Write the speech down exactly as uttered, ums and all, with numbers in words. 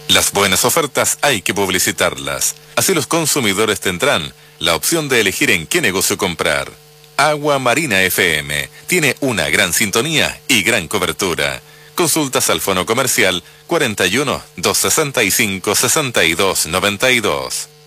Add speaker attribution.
Speaker 1: Las buenas ofertas hay que publicitarlas. Así los consumidores tendrán la opción de elegir en qué negocio comprar. Agua Marina F M tiene una gran sintonía y gran cobertura. Consultas al fono comercial cuarenta y uno, doscientos sesenta y cinco, sesenta y dos noventa y dos.